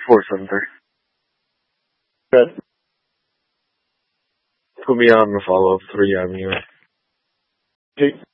473. Good. Put me on the follow-up 3 anyway. Okay.